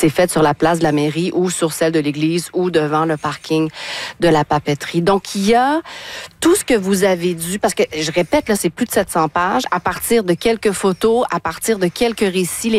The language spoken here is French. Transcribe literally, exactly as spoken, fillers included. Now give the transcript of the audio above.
s'est faite sur la place de la mairie ou sur celle de l'église ou devant le parking de la papeterie. Donc, il y a tout ce que vous avez dû, parce que je répète, là, c'est plus de sept cents pages, à partir de quelques photos, à partir de quelques récits.